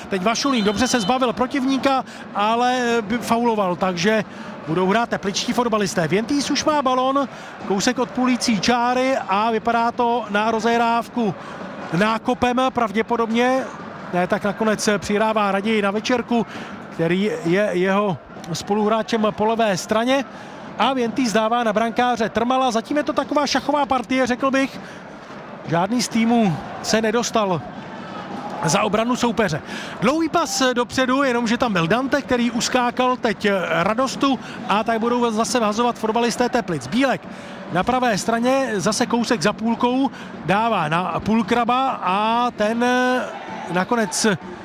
Teď Vašulín dobře se zbavil protivníka, ale fauloval, takže budou hrát tepličtí fotbalisté. Vientýs už má balon, kousek od půlící čáry a vypadá to na rozehrávku nákopem pravděpodobně. Ne, tak nakonec přihrává raději na Večerku, který je jeho spoluhráčem po levé straně. A Vientýs dává na brankáře Trmala. Zatím je to taková šachová partie, řekl bych. Žádný z týmů se nedostal za obranu soupeře. Dlouhý pas dopředu, jenomže tam byl Dante, který uskákal teď Radostu a tak budou zase vhazovat fotbalisté Teplic. Bílek na pravé straně, zase kousek za půlkou, dává na Pulkraba a ten nakonec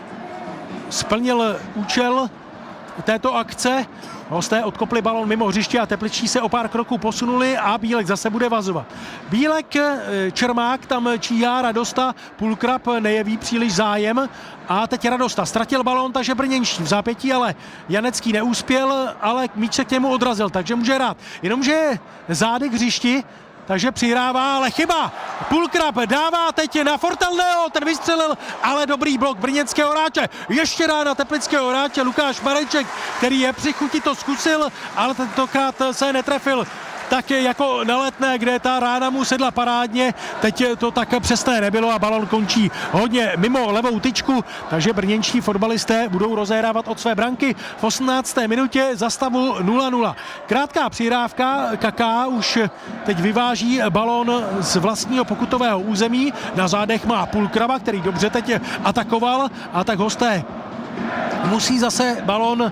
splnil účel této akce. Hosté odkopli balon mimo hřiště a tepličtí se o pár kroků posunuli a Bílek zase bude vazovat. Bílek, Čermák tam číhá, Radosta, Pulkrab nejeví příliš zájem a teď Radosta ztratil balon, takže brněnští v zápětí, ale Janecký neuspěl, ale míč se k němu odrazil, takže může hrát. Jenomže zády k hřišti, takže přihrává, ale chyba. Pulkrab dává teď na Fortelného, ten vystřelil, ale dobrý blok brněnského hráče. Ještě dá na teplického hráče Lukáš Mareček, který je při chuti to zkusil, ale tentokrát se netrefil tak jako na Letné, kde ta rána mu sedla parádně. Teď to tak přesné nebylo a balon končí hodně mimo levou tyčku, takže brněnští fotbalisté budou rozehrávat od své branky v 18. minutě za stavu 0-0. Krátká přihrávka, Kaká už teď vyváží balon z vlastního pokutového území. Na zádech má Pulkraba, který dobře teď atakoval a tak hosté musí zase balon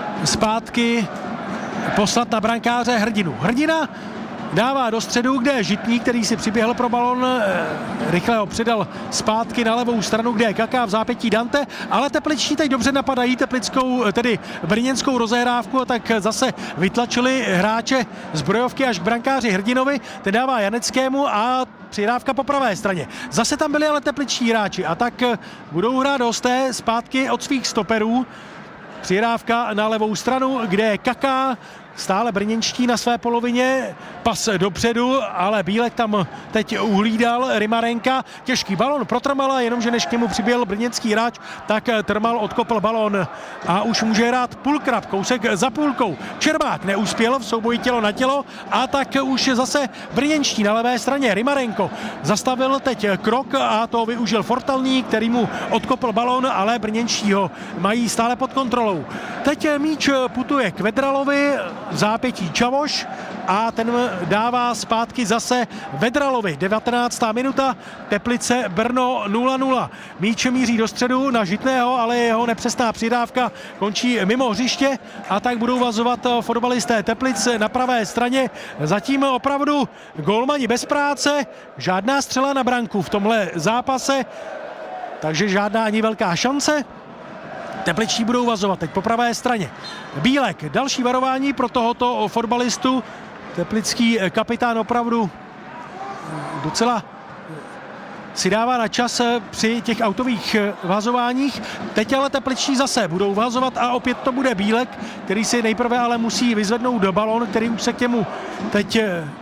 zpátky poslat na brankáře Hrdinu. Hrdina dává do středu, kde je Žitník, který si přiběhl pro balon, rychle ho přidal zpátky na levou stranu, kde je Kaká, v zápětí Dante, ale tepličtí teď dobře napadají teplickou, tedy brněnskou rozehrávku a tak zase vytlačili hráče zbrojovky až k brankáři Hrdinovi, ten dává Janeckému a přihrávka po pravé straně. Zase tam byli ale tepličtí hráči a tak budou hrát hosté zpátky od svých stoperů. Přihrávka na levou stranu, kde je Kaká, stále brněnští na své polovině, pas dopředu, ale Bílek tam teď uhlídal Rymarenka, těžký balon pro Trmala, jenomže než k němu přiběhl brněnský hráč, tak Trmal odkopl balon a už může hrát Pulkrab, kousek za půlkou. Čermák neuspěl v souboji tělo na tělo a tak už zase brněnští na levé straně. Rymarenko zastavil teď krok a to využil Fortelný, který mu odkopl balon, ale brněnští ho mají stále pod kontrolou. Teď míč putuje k Vedralovi, v zápětí Čavoš a ten dává zpátky zase Vedralovi. 19. minuta, Teplice Brno 0-0. Míč míří do středu na Žitného, ale jeho nepřesná přidávka končí mimo hřiště a tak budou vazovat fotbalisté Teplic na pravé straně. Zatím opravdu golmani bez práce, žádná střela na branku v tomhle zápase, takže žádná ani velká šance. Tepličtí budou vazovat teď po pravé straně. Bílek, další varování pro tohoto fotbalistu. Teplický kapitán opravdu docela si dává na čas při těch autových vazováních. Teď ale tepličtí zase budou vazovat a opět to bude Bílek, který si nejprve ale musí vyzvednout balon, který už se k němu teď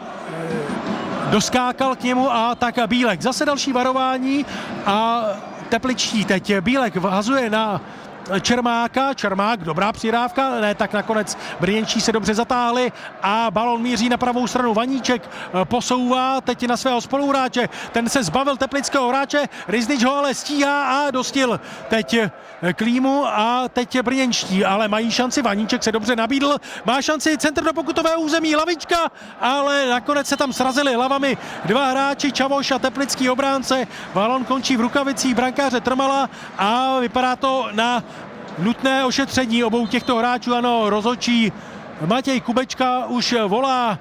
doskákal k němu a tak Bílek. Zase další varování a tepličtí teď. Bílek vhazuje na Čermáka, Čermák, dobrá přihrávka, ne, tak nakonec brněnčí se dobře zatáhli a balon míří na pravou stranu. Vaníček posouvá teď na svého spoluhráče, ten se zbavil teplického hráče, Riznič ho ale stíhá a dostil teď Klímu a teď brněnští, ale mají šanci, Vaníček se dobře nabídl, má šanci centr do pokutového území, lavička, ale nakonec se tam srazili hlavami dva hráči, Čavoš a teplický obránce, balon končí v rukavicích brankáře Trmala a vypadá to na nutné ošetření obou těchto hráčů. Ano, rozhodčí Matěj Kubečka už volá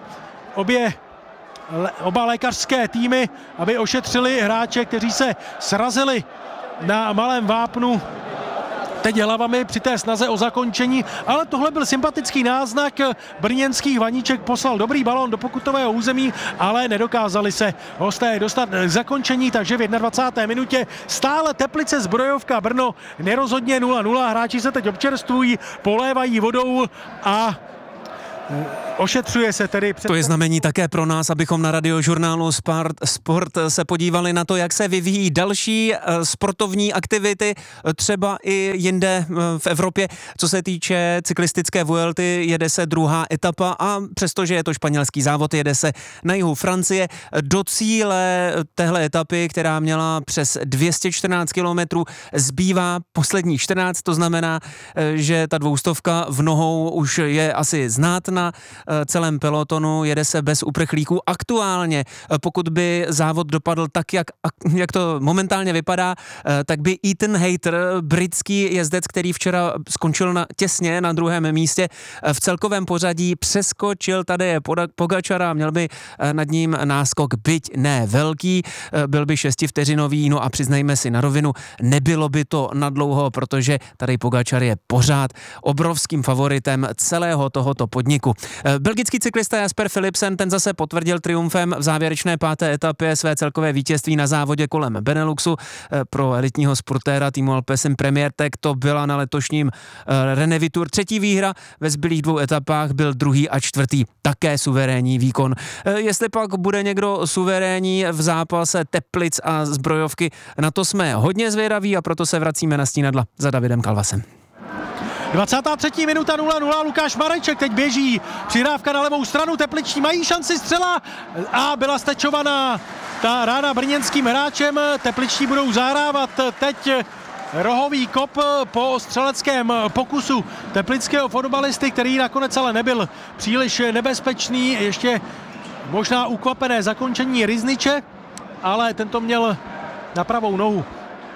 oba lékařské týmy, aby ošetřili hráče, kteří se srazili na malém vápnu teď hlavami při té snaze o zakončení, ale tohle byl sympatický náznak. Brněnský Vaníček poslal dobrý balón do pokutového území, ale nedokázali se hosté dostat k zakončení, takže v 21. minutě stále Teplice Zbrojovka Brno nerozhodně 0-0. Hráči se teď občerstvují, polévají vodou a Ošetřuje se tedy. To je znamení také pro nás, abychom na radiožurnálu Sport se podívali na to, jak se vyvíjí další sportovní aktivity, třeba i jinde v Evropě. Co se týče cyklistické Vuelty, jede se druhá etapa a přestože je to španělský závod, jede se na jihu Francie. Do cíle téhle etapy, která měla přes 214 kilometrů, zbývá poslední 14, to znamená, že ta 200 v nohou už je asi znát na celém pelotonu, jede se bez uprchlíků. Aktuálně, pokud by závod dopadl tak, jak to momentálně vypadá, tak by Ethan Hayter, britský jezdec, který včera skončil těsně na druhém místě, v celkovém pořadí přeskočil Tadeje Pogačara, měl by nad ním náskok, byť ne velký, byl by 6vteřinový, no a přiznejme si na rovinu, nebylo by to nadlouho, protože Tadej Pogačar je pořád obrovským favoritem celého tohoto podniku. Belgický cyklista Jasper Philipsen, ten zase potvrdil triumfem v závěrečné 5. etapě své celkové vítězství na závodě kolem Beneluxu. Pro elitního sportéra týmu Alpecin Premier Tech to byla na letošním René Tour třetí výhra, ve zbylých 2 etapách byl 2. a 4. také suverénní výkon. Jestli pak bude někdo suverénní v zápase Teplic a Zbrojovky, na to jsme hodně zvědaví a proto se vracíme na stínadla za Davidem Kalvasem. 23. minuta 0-0, Lukáš Mareček teď běží, přidávka na levou stranu, tepličtí mají šanci, střela a byla stečovaná ta rána brněnským hráčem, tepličtí budou zahrávat teď rohový kop po střeleckém pokusu teplického fotbalisty, který nakonec ale nebyl příliš nebezpečný, ještě možná ukvapené zakončení Rizniče, ale tento měl na pravou nohu.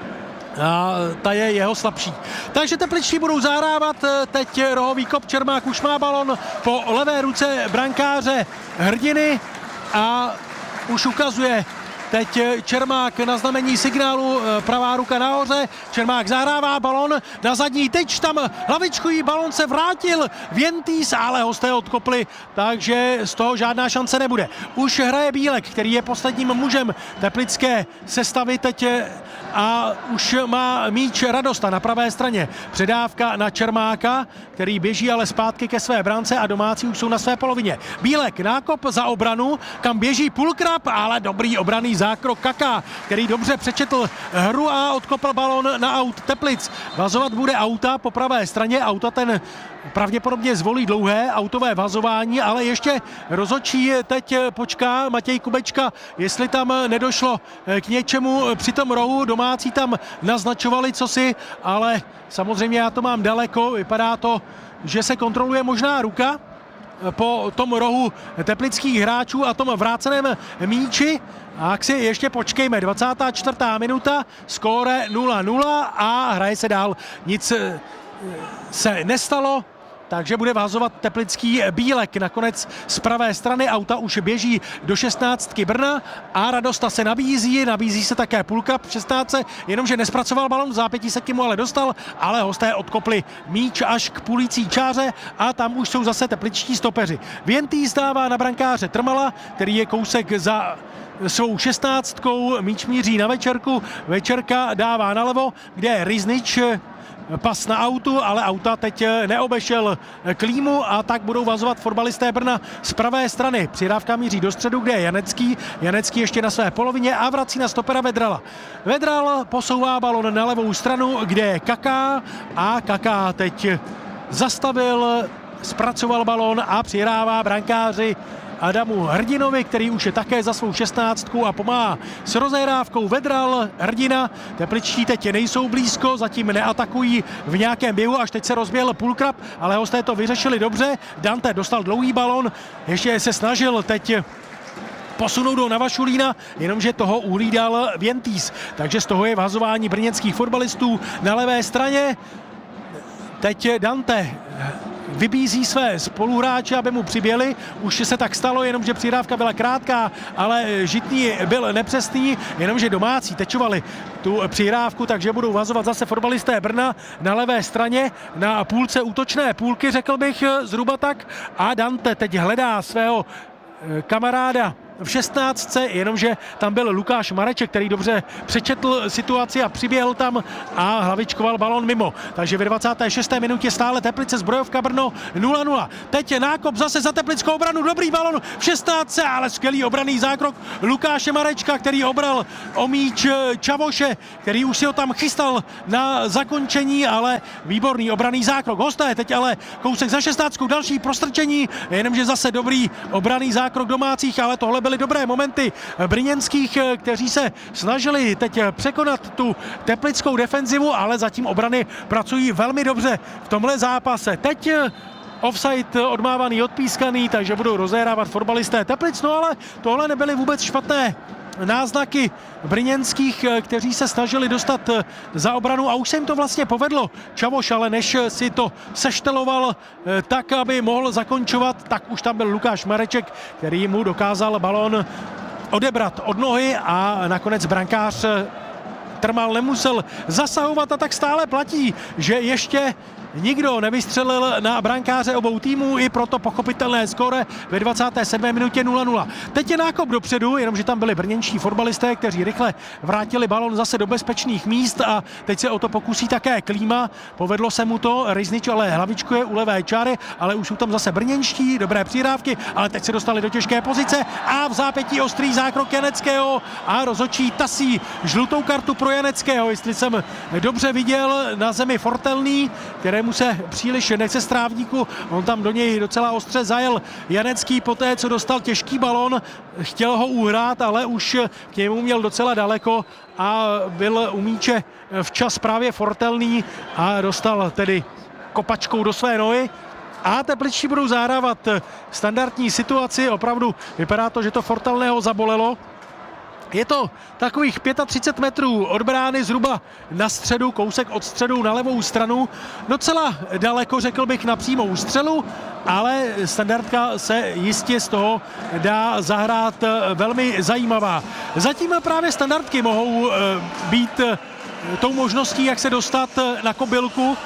A ta je jeho slabší. Takže tepličtí budou zahrávat, teď rohový kop, Čermák už má balon po levé ruce brankáře Hrdiny a už ukazuje teď Čermák na znamení signálu, pravá ruka nahoře, Čermák zahrává balon na zadní tyč, tam hlavičkový balon se vrátil Vientýs, ale hosté odkopli, takže z toho žádná šance nebude. Už hraje Bílek, který je posledním mužem teplické sestavy teď a už má míč Radosta na pravé straně. Předávka na Čermáka, který běží ale zpátky ke své brance a domácí už jsou na své polovině. Bílek, nákop za obranu, kam běží Pulkrab, ale dobrý obranný zákrok Kaká, který dobře přečetl hru a odkopl balon na aut Teplic. Vazovat bude auta po pravé straně, auta ten pravděpodobně zvolí dlouhé autové vazování, ale ještě rozhodčí teď počká Matěj Kubečka, jestli tam nedošlo k něčemu při tom rohu, domácí tam naznačovali cosi, ale samozřejmě já to mám daleko, vypadá to, že se kontroluje možná ruka po tom rohu teplických hráčů a tom vráceném míči. A jak si ještě počkejme, 24. minuta, skóre 0-0 a hraje se dál. Nic se nestalo, takže bude vázovat teplický Bílek. Nakonec z pravé strany auta už běží do 16 Brna a Radosta se nabízí se také Pulka v 16, jenomže nespracoval balon, v zápětí se k němu ale dostal, ale hosté odkopli míč až k půlící čáře a tam už jsou zase tepličtí stopeři. Vientýs dává na brankáře Trmala, který je kousek za svou 16, míč míří na Večerku, Večerka dává nalevo, kde je Riznič, pas na autu, ale auta teď neobešel Klímu a tak budou vazovat fotbalisté Brna z pravé strany. Přidávka míří do středu, kde je Janecký. Janecký ještě na své polovině a vrací na stopera Vedrala. Vedral posouvá balon na levou stranu, kde je Kaká a Kaká teď zastavil, zpracoval balon a přihrává brankáři Adamu Hrdinovi, který už je také za svou 16 a pomáhá s rozehrávkou. Vedral, Hrdina, tepličtí teď nejsou blízko, zatím neatakují v nějakém běhu, až teď se rozběhl Pulkrab, ale hosté to vyřešili dobře. Dante dostal dlouhý balon, ještě se snažil teď posunout do Navašulína, jenomže toho uhlídal Vientýs. Takže z toho je vazování brněnských fotbalistů na levé straně. Teď Dante vybízí své spoluhráče, aby mu přiběli. Už se tak stalo, jenomže přidávka byla krátká, ale Žitný byl nepřesný, jenomže domácí tečovali tu přihrávku, takže budou vazovat zase fotbalisté Brna na levé straně, na půlce útočné půlky, řekl bych zhruba tak. A Dante teď hledá svého kamaráda v 16, jenomže tam byl Lukáš Mareček, který dobře přečetl situaci a přiběhl tam a hlavičkoval balón mimo. Takže ve 26. minutě stále Teplice Zbrojovka Brno 0-0. Teď je nákop zase za teplickou obranu, dobrý balón v 16, ale skvělý obranný zákrok Lukáše Marečka, který obral o míč Čavoše, který už si ho tam chystal na zakončení, ale výborný obranný zákrok. Hosté teď ale kousek za 16, další prostrčení, jenomže zase dobrý obranný zákrok domácích, ale tohle byly dobré momenty brněnských, kteří se snažili teď překonat tu teplickou defenzivu, ale zatím obrany pracují velmi dobře v tomhle zápase. Teď offside odmávaný, odpískaný, takže budou rozehrávat fotbalisté Teplic, no ale tohle nebyly vůbec špatné náznaky brněnských, kteří se snažili dostat za obranu a už se jim to vlastně povedlo. Čavoš, ale než si to sešteloval tak, aby mohl zakončovat, tak už tam byl Lukáš Mareček, který mu dokázal balón odebrat od nohy a nakonec brankář Trmal nemusel zasahovat a tak stále platí, že ještě nikdo nevystřelil na brankáře obou týmů, i proto pochopitelné skóre ve 27. minutě 0-0. Teď je nákop dopředu, jenomže tam byli brněnští fotbalisté, kteří rychle vrátili balon zase do bezpečných míst a teď se o to pokusí také Klíma. Povedlo se mu to, Ryznič ale hlavičkuje u levé čáry, ale už jsou tam zase brněnští, dobré přihrávky, ale teď se dostali do těžké pozice a v zápětí ostrý zákrok Janeckého a rozhodčí tasí žlutou kartu pro Janeckého, jestli jsem dobře viděl, na zemi Fortelný, kterému se příliš nechce z trávníku, on tam do něj docela ostře zajel Janecký poté, co dostal těžký balon, chtěl ho uhrát, ale už k němu měl docela daleko a byl u míče včas právě Fortelný a dostal tedy kopačkou do své nohy. A tepličtí budou zahrávat standardní situaci, opravdu vypadá to, že to Fortelného zabolelo. Je to takových 35 metrů od brány, zhruba na středu, kousek od středu na levou stranu. Docela daleko, řekl bych, na přímou střelu, ale standardka se jistě z toho dá zahrát velmi zajímavá. Zatím právě standardky mohou být tou možností, jak se dostat na kobylku,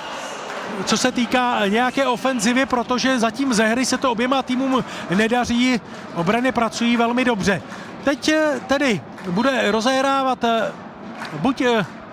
co se týká nějaké ofenzivy, protože zatím ze hry se to oběma týmům nedaří, obrany pracují velmi dobře. Teď tedy bude rozehrávat buď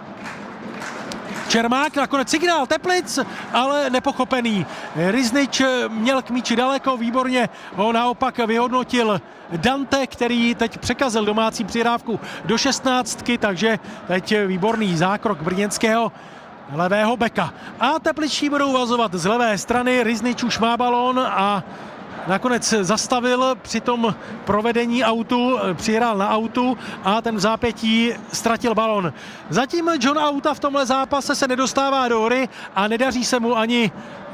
Čermák, nakonec signál Teplic, ale nepochopený. Ryznič měl k míči daleko, výborně ho naopak vyhodnotil Dante, který teď překazil domácí přihrávku do 16, takže teď výborný zákrok brněnského levého beka. A tepličtí budou vazovat z levé strany, Ryznič už má balón a nakonec zastavil při tom provedení autu, přihrál na autu a ten v zápětí ztratil balon. Zatím John Auta v tomhle zápase se nedostává do hry a nedaří se mu ani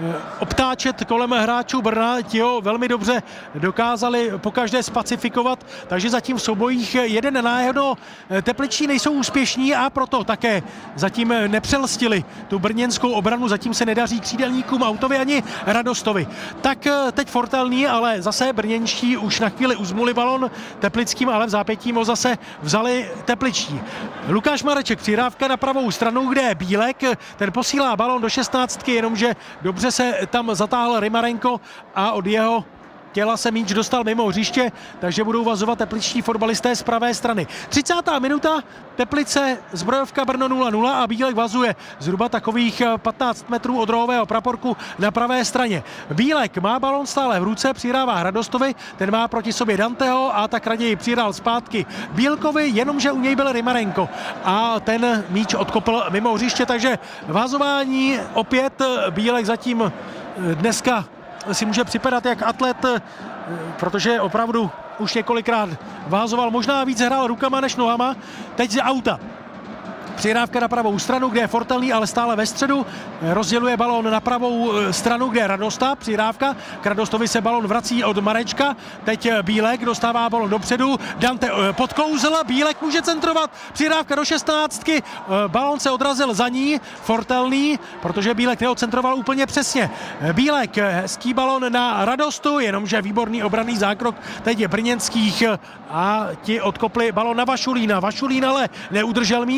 obtáčet kolem hráčů Brna. Ti ho velmi dobře dokázali pokaždé spacifikovat, takže zatím v soubojích 1-1 tepličtí nejsou úspěšní a proto také zatím nepřelstili tu brněnskou obranu. Zatím se nedaří křídelníkům Autovi ani Radostovi. Tak teď Fortelný, ale zase brněnští už na chvíli uzmuli balon teplickým, ale v zápětí ho zase vzali tepličtí. Lukáš Mareček, přihrávka na pravou stranu, kde je Bílek, ten posílá balon do 16, jenomže dobře se tam zatáhl Rymarenko a od jeho těla se míč dostal mimo hřiště, takže budou vazovat tepličtí fotbalisté z pravé strany. 30. minuta, Teplice Zbrojovka Brno 0-0 a Bílek vazuje zhruba takových 15 metrů od rohového praporku na pravé straně. Bílek má balon stále v ruce, přihrává Radostovi, ten má proti sobě Danteho a tak raději přihrál zpátky Bílkovi, jenomže u něj byl Rymarenko a ten míč odkopl mimo hřiště, takže vázování opět Bílek zatím dneska si může připadat jak atlet, protože opravdu už několikrát vázoval, možná víc hrál rukama než nohama. Teď z Auta. Přihrávka na pravou stranu, kde je Fortelný, ale stále ve středu. Rozděluje balón na pravou stranu, kde je Radosta. Přihrávka. K Radostovi se balón vrací od Marečka. Teď Bílek dostává balón dopředu. Dante podklouzl. Bílek může centrovat. Přihrávka do 16. Balón se odrazil za ní. Fortelný, protože Bílek neocentroval úplně přesně. Bílek, hezký balón na Radostu, jenomže výborný obranný zákrok teď je brněnských a ti odkopli balón na Vašulína. Vašulín ale neudržel míč.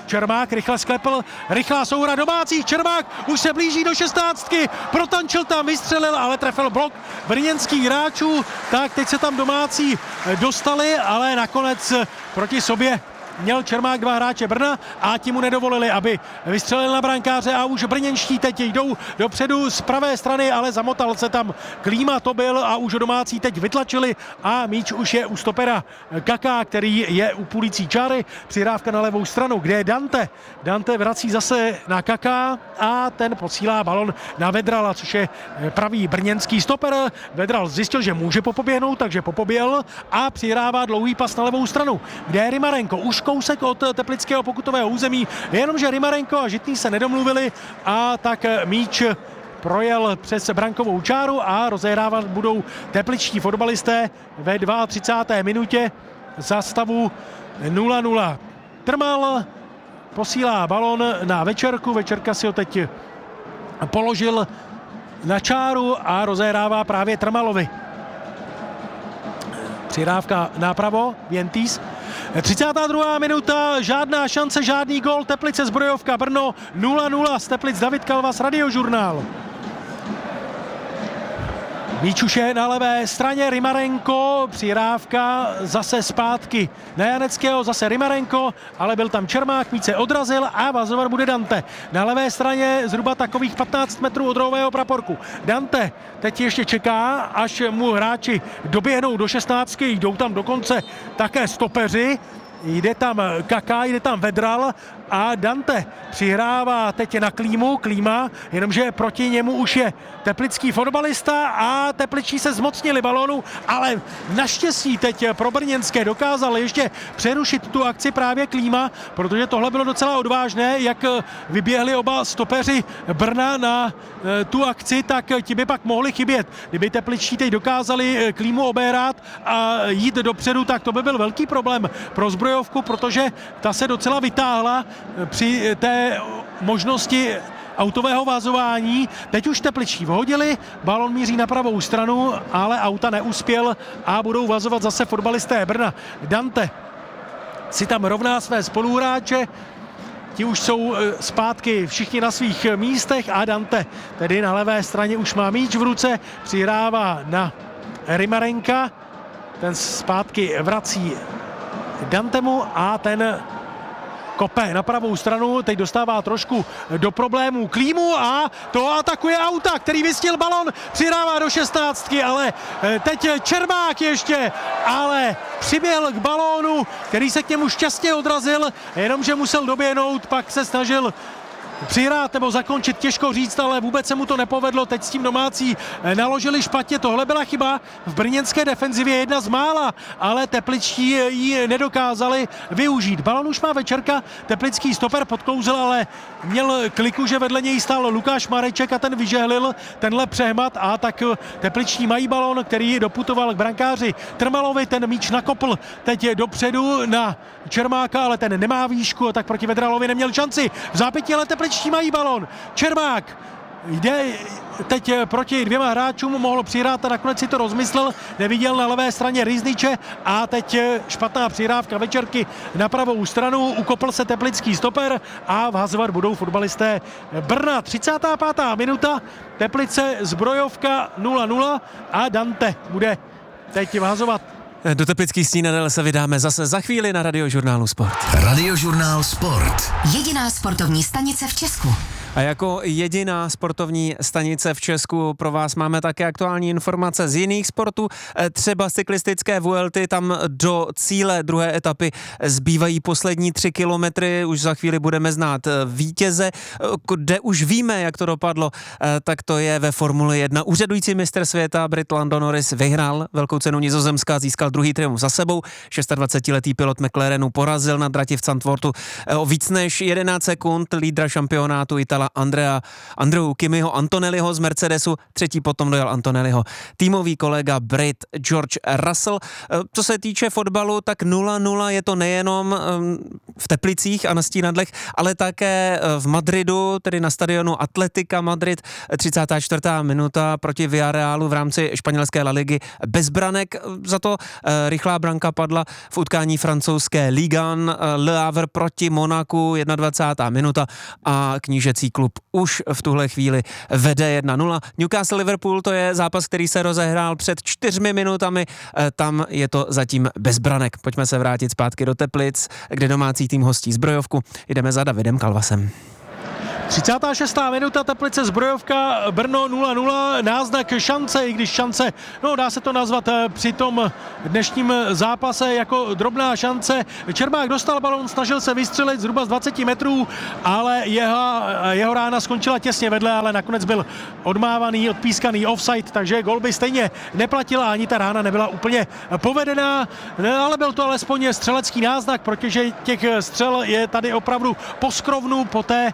Čermák rychle sklepl, rychlá souhra domácích, Čermák už se blíží do 16, protančil tam, vystřelil, ale trefil blok brněnských hráčů, tak teď se tam domácí dostali, ale nakonec proti sobě měl Čermák 2 hráče Brna a ti mu nedovolili, aby vystřelil na brankáře a už brněnští teď jdou dopředu z pravé strany, ale zamotal se tam Klíma to byl a už domácí teď vytlačili a míč už je u stopera Kaká, který je u půlící čáry, přihrávka na levou stranu, kde je Dante. Dante vrací zase na Kaká a ten posílá balon na Vedrala, což je pravý brněnský stoper. Vedral zjistil, že může popoběhnout, takže popoběhl a přihrává dlouhý pas na levou stranu, kde je Rymarenko, už kousek od teplického pokutového území, jenomže Rymarenko a Žitný se nedomluvili a tak míč projel přes brankovou čáru a rozehrávat budou tepličtí fotbalisté ve 32. minutě za stavu 0-0. Trmal posílá balon na Večerku, Večerka si ho teď položil na čáru a rozehrává právě Trmalovi. Přihrávka nápravo, Vientis. 32. minuta, žádná šance, žádný gól, Teplice Zbrojovka Brno 0-0, z Teplic David Kalvas, Radiožurnál. Míč už je na levé straně, Rymarenko, přihrávka zase zpátky na Janeckého, zase Rymarenko, ale byl tam Čermák, míč se odrazil a vazovat bude Dante. Na levé straně zhruba takových 15 metrů od rohového praporku. Dante teď ještě čeká, až mu hráči doběhnou do 16, jdou tam dokonce také stopeři. Jde tam Kaká, jde tam Vedral a Dante přihrává teď na Klímu, Klíma, jenomže proti němu už je teplický fotbalista a tepličí se zmocnili balónu, ale naštěstí teď pro brněnské dokázal ještě přerušit tu akci právě Klíma, protože tohle bylo docela odvážné, jak vyběhli oba stopeři Brna na tu akci, tak ti by pak mohli chybět. Kdyby tepličtí teď dokázali Klímu obérat a jít dopředu, tak to by byl velký problém pro Zbrojovku, protože ta se docela vytáhla při té možnosti autového vázování. Teď už tepličtí vhodili, balon míří na pravou stranu, ale auta neuspěl a budou vazovat zase fotbalisté Brna. Dante si tam rovná své spoluhráče, ti už jsou zpátky všichni na svých místech a Dante tedy na levé straně už má míč v ruce, přihrává na Rymarenka, ten zpátky vrací Dantemu a ten kope na pravou stranu, teď dostává trošku do problémů Klímu a to atakuje auta, který vystil balon, přihrává do 16, ale teď Čermák ještě, ale přiběhl k balónu, který se k němu šťastně odrazil, jenomže musel doběhnout, pak se snažil přihrát nebo zakončit, těžko říct, ale vůbec se mu to nepovedlo, teď s tím domácí naložili špatně, tohle byla chyba v brněnské defenzivě, jedna z mála, ale tepličtí ji nedokázali využít. Balon už má Večerka, teplický stoper podklouzl, ale měl kliku, že vedle něj stál Lukáš Mareček a ten vyžehlil tenhle přehmat a tak tepličtí mají balon, který doputoval k brankáři Trmalovi, ten míč nakopl teď dopředu na Čermáka, ale ten nemá výšku, tak proti Vedralovi neměl šanci. V zápětí ale tepličtí mají balon. Čermák jde teď proti 2 hráčům, mohl přihrát a nakonec si to rozmyslel, neviděl na levé straně Ryzniče a teď špatná přihrávka Večerky na pravou stranu, ukopl se teplický stoper a vhazovat budou fotbalisté Brna. 35. minuta, Teplice Zbrojovka 0-0 a Dante bude teď vhazovat. Do teplických stínadel se vydáme zase za chvíli na Radiožurnálu Sport. Radiožurnál Sport. Jediná sportovní stanice v Česku. A jako jediná sportovní stanice v Česku pro vás máme také aktuální informace z jiných sportů, třeba cyklistické Vuelty, tam do cíle druhé etapy zbývají poslední 3 kilometry, už za chvíli budeme znát vítěze, kde už víme, jak to dopadlo, tak to je ve Formule 1. Úřadující mistr světa Brit Lando Norris vyhrál velkou cenu Nizozemska, získal druhý triumf za sebou, 26letý pilot McLarenu porazil na drati v Zandvoortu o víc než 11 sekund lídra šampionátu Itala dojela Andreu Kimiho Antonelliho z Mercedesu, třetí potom dojel Antonelliho týmový kolega Brit George Russell. Co se týče fotbalu, tak 0-0 je to nejenom v Teplicích a na Stínadlech, ale také v Madridu, tedy na stadionu Atletica Madrid, 34. minuta proti Villarealu v rámci španělské La Ligy bez branek. Za to rychlá branka padla v utkání francouzské Ligue 1 Le Havre proti Monaku, 21. minuta a knížecí klub už v tuhle chvíli vede 1-0. Newcastle Liverpool, to je zápas, který se rozehrál před 4 minutami, tam je to zatím bez branek. Pojďme se vrátit zpátky do Teplic, kde domácí tým hostí Zbrojovku. Jdeme za Davidem Kalvasem. 36. minuta, Teplice Zbrojovka, Brno 0-0, náznak šance, i když šance, no dá se to nazvat při tom dnešním zápase jako drobná šance. Čermák dostal balon, snažil se vystřelit zhruba z 20 metrů, ale jeho rána skončila těsně vedle, ale nakonec byl odmávaný, odpískaný offside, takže gol by stejně neplatila, ani ta rána nebyla úplně povedená, ale byl to alespoň střelecký náznak, protože těch střel je tady opravdu poskrovnu, poté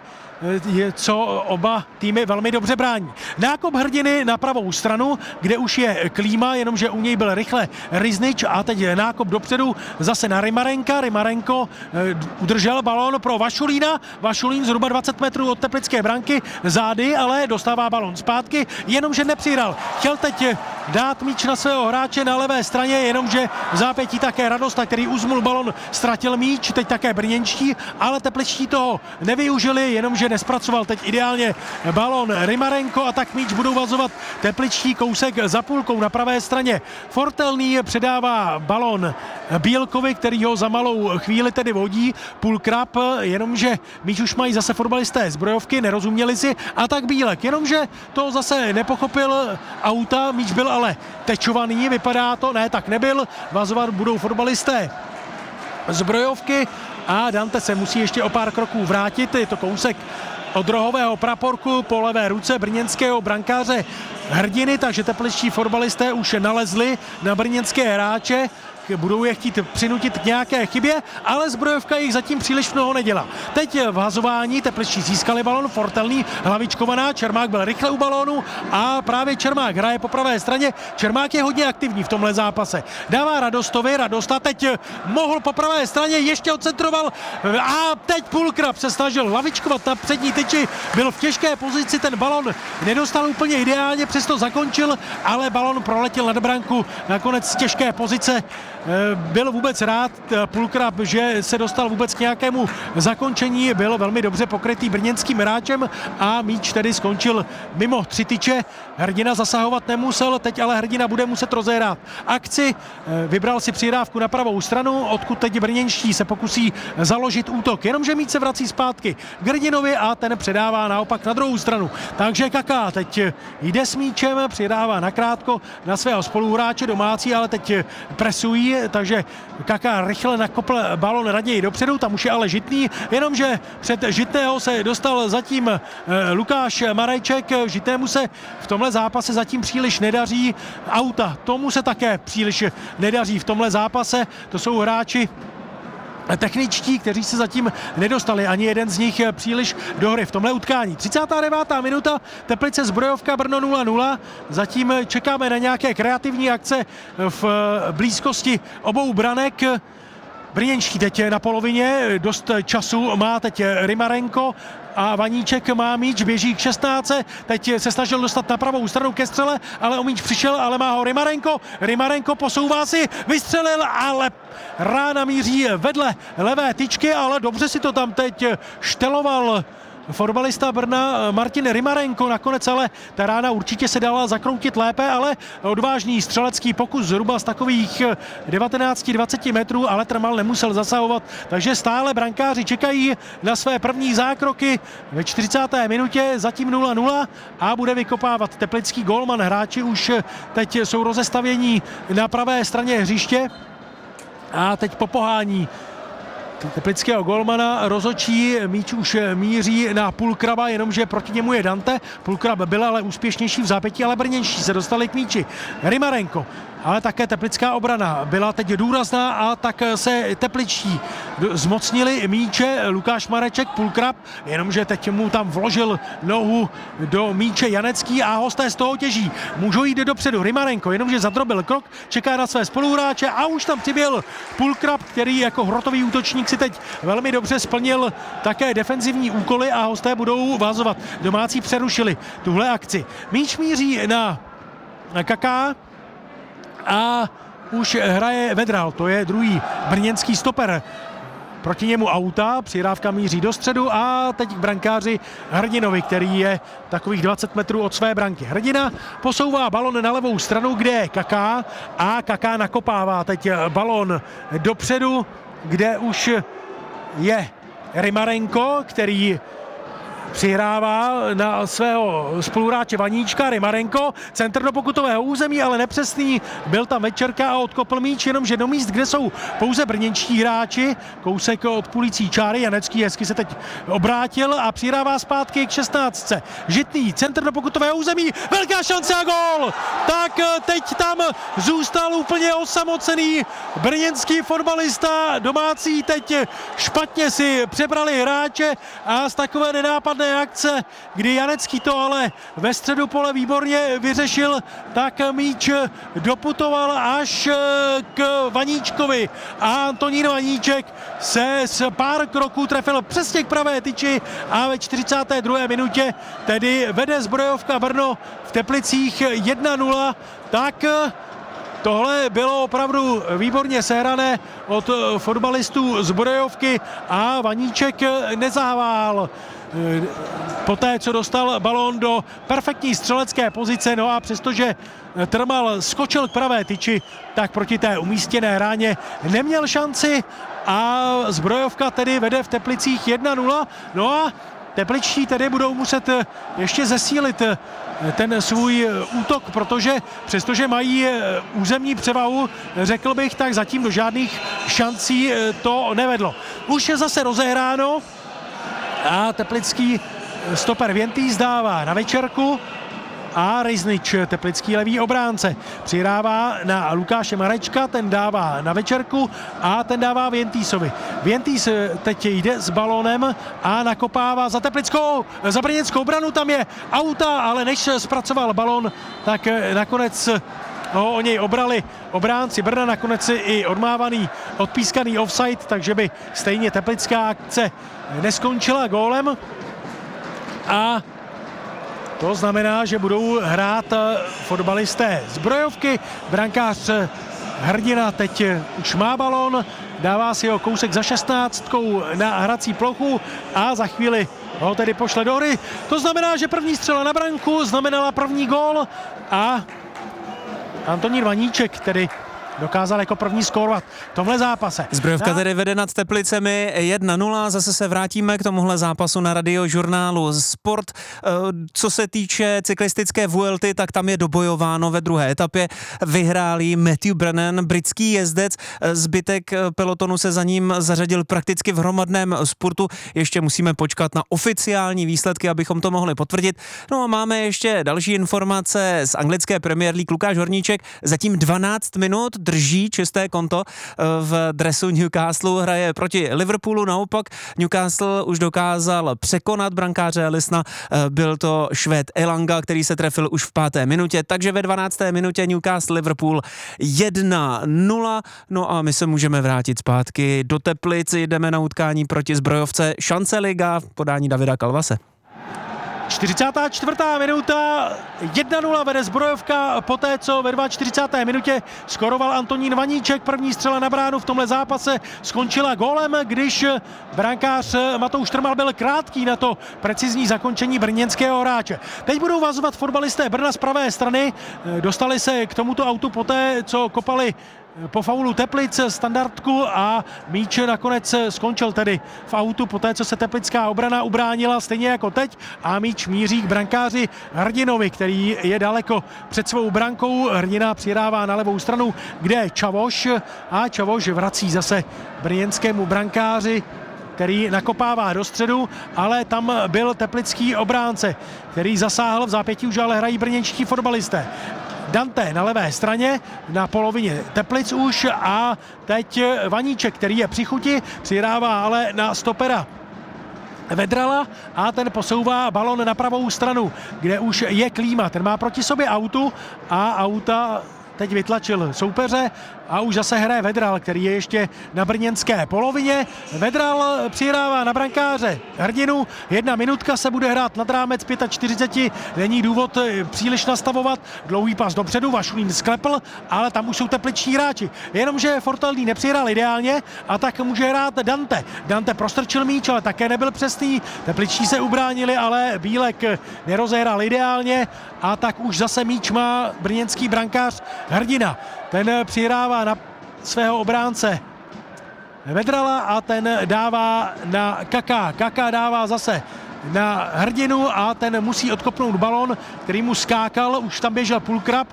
co oba týmy velmi dobře brání. Nákop Hrdiny na pravou stranu, kde už je Klíma, jenomže u něj byl rychle Riznič a teď je nákop dopředu zase na Rymarenka. Rymarenko udržel balón pro Vašulína. Vašulín zhruba 20 metrů od teplické branky zády, ale dostává balón zpátky, jenomže nepřihrál. Chtěl teď dát míč na svého hráče na levé straně, jenomže v zápětí také Radosta, který uzmul balón, ztratil míč, teď také brněnští, ale tepličtí toho nevyužili, jenomže nespracoval teď ideálně balón Rymarenko a tak míč budou vazovat tepličtí kousek za půlkou na pravé straně. Fortelný předává balón Bílkovi, který ho za malou chvíli tedy vodí. Půlkrab, jenomže míč už mají zase fotbalisté Zbrojovky, nerozuměli si, a tak Bílek, jenomže to zase nepochopil auta, míč byl ale tečovaný, vypadá to, ne, tak nebyl, vazovat budou fotbalisté Zbrojovky a Dante se musí ještě o pár kroků vrátit, je to kousek od rohového praporku po levé ruce brněnského brankáře Hrdiny, takže tepličtí fotbalisté už nalezli na brněnské hráče, budou je chtít přinutit k nějaké chybě, ale Zbrojovka jich zatím příliš mnoho nedělá. Teď v hazování tepličtí získali balon, Fortelný, hlavičkovaná, Čermák byl rychle u balónu a právě Čermák hraje po pravé straně. Čermák je hodně aktivní v tomhle zápase. Dává Radostovi, Radosta teď mohl po pravé straně, ještě odcentroval a teď Půlkrab se snažil hlavičkovat na přední tyči, byl v těžké pozici, ten balon nedostal úplně ideálně, přesto zakončil, ale balon proletěl nad branku, nakonec z těžké pozice. Byl vůbec rád Půlkrab, že se dostal vůbec k nějakému zakončení, byl velmi dobře pokrytý brněnským hráčem a míč tedy skončil mimo 3 tyče. Hrdina zasahovat nemusel, teď ale Hrdina bude muset rozehrát akci. Vybral si přihrávku na pravou stranu, odkud teď brněnští se pokusí založit útok, jenomže míč se vrací zpátky k Hrdinovi a ten předává naopak na druhou stranu. Takže Kaká teď jde s míčem, přidává nakrátko na svého spoluhráče domácí, ale teď presují, takže Kaká rychle nakopl balon raději dopředu, tam už je ale Žitný, jenomže před Žitného se dostal zatím Lukáš Marejček. Žitnému se v tomhle zápase zatím příliš nedaří, auta, tomu se také příliš nedaří v tomhle zápase, to jsou hráči techničtí, kteří se zatím nedostali, ani jeden z nich příliš do hry v tomhle utkání. 39. minuta, Teplice Zbrojovka, Brno 0-0. Zatím čekáme na nějaké kreativní akce v blízkosti obou branek. Brněnští teď na polovině, dost času má teď Rymarenko a Vaníček má míč, běží k 16. Teď se snažil dostat na pravou stranu ke střele, ale o míč přišel, ale má ho Rymarenko. Rymarenko posouvá si, vystřelil, ale rána míří vedle levé tyčky, ale dobře si to tam teď šteloval fotbalista Brna Martin Rymarenko. Nakonec ale ta rána určitě se dala zakroutit lépe, ale odvážný střelecký pokus zhruba z takových 19-20 metrů, ale Trmal nemusel zasahovat, takže stále brankáři čekají na své první zákroky. Ve 40. minutě zatím 0-0 a bude vykopávat teplický gólman. Hráči už teď jsou rozestavění na pravé straně hřiště a teď po pohání teplického golmana. Rozhodčí míč už míří na Pulkraba, jenomže proti němu je Dante. Pulkrab byl ale úspěšnější v zápětí, ale brněnští se dostali k míči. Rymarenko, ale také teplická obrana byla teď důrazná a tak se tepličtí zmocnili míče. Lukáš Mareček, Pulkrab, jenomže teď mu tam vložil nohu do míče Janecký a hosté z toho těží. Můžou jít dopředu. Rymarenko, jenomže zadrobil krok, čeká na své spoluhráče a už tam přiběl Pulkrab, který jako hrotový útočník si teď velmi dobře splnil také defenzivní úkoly a hosté budou vázovat. Domácí přerušili tuhle akci. Míč míří na Kaká a už hraje Vedral, to je druhý brněnský stoper. Proti němu auta, přihrávka míří do středu a teď k brankáři Hrdinovi, který je takových 20 metrů od své branky. Hrdina posouvá balon na levou stranu, kde je Kaká a Kaká nakopává teď balon dopředu, kde už je Rymarenko, který přihrává na svého spoluhráče Vaníčka. Rymarenko, centr do pokutového území, ale nepřesný. Byl tam Večerka a odkopl míč, jenomže do míst, kde jsou pouze brněnští hráči. Kousek od půlící čáry. Janecký hezky se teď obrátil a přihrává zpátky k 16. Žitný, centr do pokutového území. Velká šance a gól! Tak teď tam zůstal úplně osamocený brněnský fotbalista. Domácí teď špatně si přebrali hráče a z takové nenápadné akce, kdy Janecký to ale ve středu pole výborně vyřešil, tak míč doputoval až k Vaníčkovi a Antonín Vaníček se z pár kroků trefil přesně k pravé tyči a ve 42. minutě tedy vede Zbrojovka Brno v Teplicích 1-0, tak tohle bylo opravdu výborně sehrané od fotbalistů Zbrojovky a Vaníček nezávál. Poté, co dostal balón do perfektní střelecké pozice, no a přestože Trmal skočil k pravé tyči, tak proti té umístěné ráně neměl šanci a Zbrojovka tedy vede v Teplicích 1-0. No a tepličtí tedy budou muset ještě zesílit ten svůj útok, protože přestože mají územní převahu, řekl bych, tak zatím do žádných šancí to nevedlo. Už je zase rozehráno a teplický stoper Věntýs dává na Večerku a Rejznič, teplický levý obránce, přihrává na Lukáše Marečka, ten dává na Večerku a ten dává Věntýsovi. Věntýs teď jde s balónem a nakopává za teplickou, za brněnskou branu, tam je auta, ale než zpracoval balón, tak nakonec ho o něj obrali obránci Brna, nakonec i odmávaný, odpískaný offside, takže by stejně teplická akce neskončila gólem a to znamená, že budou hrát fotbalisté Zbrojovky. Brankář Hrdina teď už má balón, dává si ho kousek za 16 na hrací plochu a za chvíli ho tedy pošle do hry. To znamená, že první střela na branku znamenala první gól a Antonín Vaníček tedy dokázal jako první skórovat v tomhle zápase. Zbrojovka tedy vede nad Teplicemi 1-0, zase se vrátíme k tomuhle zápasu na Radiožurnálu Sport. Co se týče cyklistické Vuelty, tak tam je dobojováno ve druhé etapě. Vyhrálý Matthew Brennan, britský jezdec, zbytek pelotonu se za ním zařadil prakticky v hromadném spurtu. Ještě musíme počkat na oficiální výsledky, abychom to mohli potvrdit. No a máme ještě další informace z anglické Premier League. Lukáš Horníček zatím 12 minut drží čisté konto v dresu Newcastle, hraje proti Liverpoolu, naopak Newcastle už dokázal překonat brankáře Ellisona, byl to Švéd Elanga, který se trefil už v 5. minutě, takže ve 12. minutě Newcastle Liverpool 1-0, no a my se můžeme vrátit zpátky do Teplic, jdeme na utkání proti Zbrojovce, šance liga v podání Davida Kalvase. 44. minuta, 1-0 vede Zbrojovka, poté co ve 42. minutě skoroval Antonín Vaníček, první střela na bránu v tomhle zápase skončila gólem, když brankář Matouš Trmal byl krátký na to precizní zakončení brněnského hráče. Teď budou vazovat fotbalisté Brna z pravé strany, dostali se k tomuto autu poté, co kopali po faulu Teplic standardku a míč nakonec skončil tedy v autu poté, co se teplická obrana ubránila stejně jako teď a míč míří k brankáři Hrdinovi, který je daleko před svou brankou. Hrdina přidává na levou stranu, kde je Čavoš a Čavoš vrací zase brněnskému brankáři, který nakopává do středu, ale tam byl teplický obránce, který zasáhl, v zápětí už ale hrají brněnští fotbalisté. Dante na levé straně, na polovině Teplic už a teď Vaníček, který je při chuti, přidává ale na stopera Vedrala a ten posouvá balon na pravou stranu, kde už je Klíma. Ten má proti sobě autu a auta teď vytlačil soupeře a už zase hraje Vedral, který je ještě na brněnské polovině. Vedral přihrává na brankáře Hrdinu. 1 minutka se bude hrát nad rámec 45. Není důvod příliš nastavovat. Dlouhý pas dopředu, Vašulín sklepl, ale tam už jsou tepliční hráči. Jenomže Fortelný nepřihrál ideálně a tak může hrát Dante. Dante prostrčil míč, ale také nebyl přesný. Tepliční se ubránili, ale Bílek nerozehral ideálně a tak už zase míč má brněnský brankář Hrdina. Ten přihrává na svého obránce Vedrala a ten dává na Kaká. Kaká dává zase na Hrdinu a ten musí odkopnout balon, který mu skákal, už tam běžel Pulkrab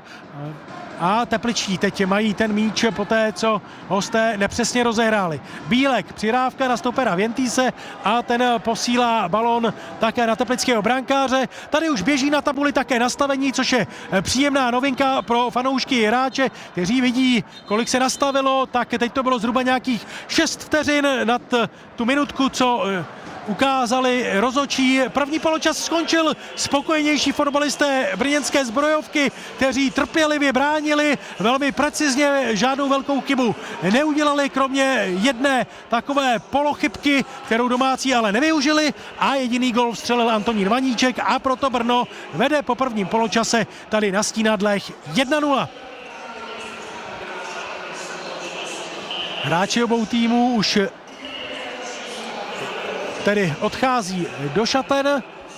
a tepličtí teď mají ten míč poté, co hosté nepřesně rozehráli. Bílek, přirávka na stopera Věntýse a ten posílá balon také na teplického brankáře. Tady už běží na tabuli také nastavení, což je příjemná novinka pro fanoušky hráče, kteří vidí, kolik se nastavilo, tak teď to bylo zhruba nějakých 6 vteřin nad tu minutku, co ukázali rozhodčí. První poločas skončil, spokojenější fotbalisté brněnské zbrojovky, kteří trpělivě bránili, velmi precizně, žádnou velkou chybu neudělali, kromě jedné takové polochybky, kterou domácí ale nevyužili a jediný gol vstřelil Antonín Vaníček a proto Brno vede po prvním poločase tady na Stínadlech 1-0. Hráči obou týmů už tedy odchází do šaten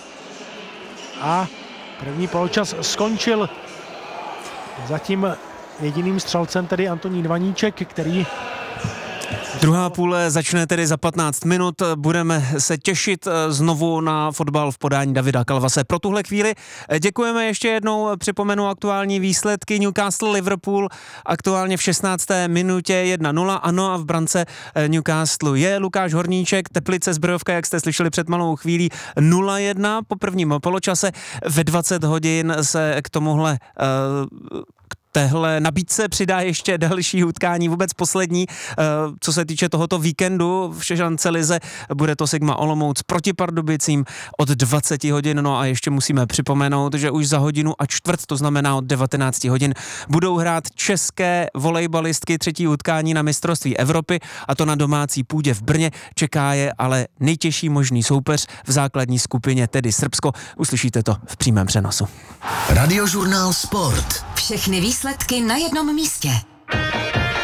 a první poločas skončil zatím jediným střelcem, tedy Antonín Vaníček, který... Druhá půle začne tedy za 15 minut. Budeme se těšit znovu na fotbal v podání Davida Kalvase. Pro tuhle chvíli děkujeme ještě jednou, připomenu aktuální výsledky. Newcastle-Liverpool aktuálně v 16. minutě 1-0. Ano, a v brance Newcastle je Lukáš Horníček. Teplice zbrojovka, jak jste slyšeli před malou chvílí, 0-1 po prvním poločase. Ve 20 hodin se k tomuhle téhle nabídce přidá ještě další utkání, vůbec poslední, co se týče tohoto víkendu v šance lize, bude to Sigma Olomouc proti Pardubicím od 20 hodin, no a ještě musíme připomenout, že už za hodinu a čtvrt, to znamená od 19 hodin, budou hrát české volejbalistky třetí utkání na mistrovství Evropy, a to na domácí půdě v Brně. Čeká je ale nejtěžší možný soupeř v základní skupině, tedy Srbsko. Uslyšíte to v přímém přenosu. Radiožurnál Sport. Všechny výsledky na jednom místě.